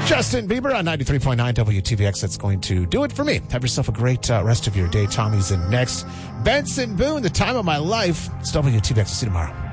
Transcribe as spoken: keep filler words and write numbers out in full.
Justin Bieber on ninety-three point nine W T V X. That's going to do it for me. Have yourself a great uh, rest of your day. Tommy's in next. Benson Boone, The Time of My Life. It's W T V X. See you tomorrow.